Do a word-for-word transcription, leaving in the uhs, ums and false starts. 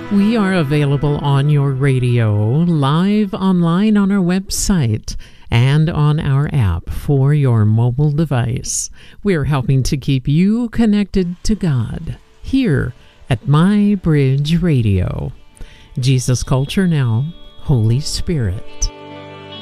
We are available on your radio, live online on our website, and on our app for your mobile device. We're helping to keep you connected to God here at My Bridge Radio. Jesus Culture Now, Holy Spirit.